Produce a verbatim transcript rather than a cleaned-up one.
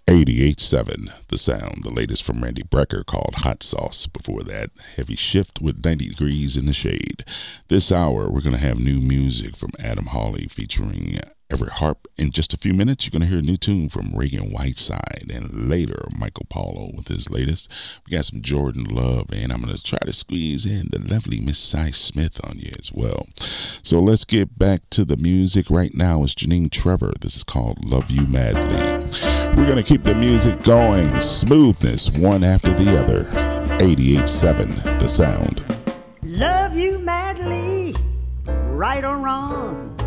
eighty-eight seven, The Sound. The latest from Randy Brecker called Hot Sauce. Before that, Heavy Shift with ninety Degrees in the Shade. This hour, we're going to have new music from Adam Hawley featuring Everett Harp. In just a few minutes, you're going to hear a new tune from Reagan Whiteside. And later, Michael Paulo with his latest. We got some Jordan Love, and I'm going to try to squeeze in the lovely Miss Cy Smith on you as well. So let's get back to the music. Right now is Janine Trevor. This is called Love You Madly. We're going to keep the music going. Smoothness, one after the other. eighty-eight seven, The Sound. Love you madly, right or wrong.